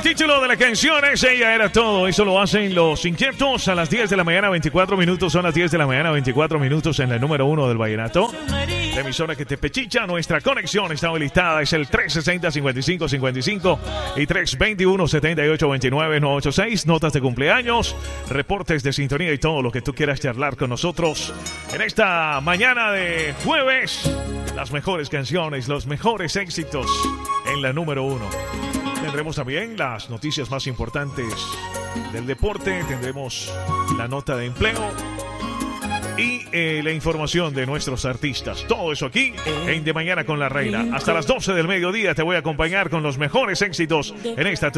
título de la canción es Ella Era Todo. Eso lo hacen Los Inquietos a las 10 de la mañana, 24 minutos. Son las 10 de la mañana, 24 minutos en la número 1 del vallenato. La emisora que te pechicha, nuestra conexión está habilitada. Es el 360-5555 y 321-7829-986. Notas de cumpleaños, reportes de sintonía y todo lo que tú quieras charlar con nosotros. En esta mañana de jueves, las mejores canciones, los mejores éxitos en la número 1. Tendremos también las noticias más importantes del deporte. Tendremos la nota de empleo y la información de nuestros artistas. Todo eso aquí en De Mañana con la Reina. Hasta las 12 del mediodía te voy a acompañar con los mejores éxitos en esta